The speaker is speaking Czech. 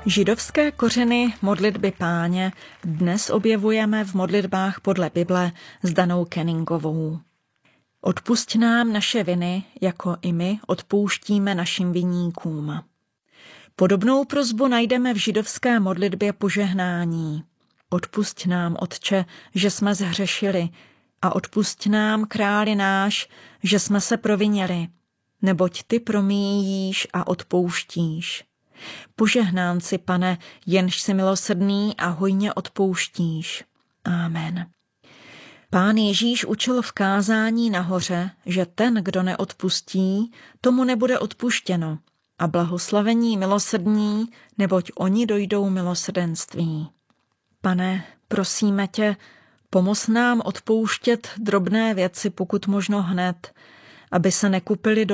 Židovské kořeny modlitby Páně dnes objevujeme v modlitbách podle Bible s Danou Kenningovou. Odpusť nám naše viny, jako i my odpouštíme našim viníkům. Podobnou prosbu najdeme v židovské modlitbě požehnání. Odpusť nám, Otče, že jsme zhřešili, a odpusť nám, Králi náš, že jsme se provinili, neboť ty promíjíš a odpouštíš. Požehnán si, Pane, jenž jsi milosrdný a hojně odpouštíš. Amen. Pán Ježíš učil v kázání nahoře, že ten, kdo neodpustí, tomu nebude odpuštěno, a blahoslavení milosrdní, neboť oni dojdou milosrdenství. Pane, prosíme tě, pomoz nám odpouštět drobné věci, pokud možno hned, aby se nekupili do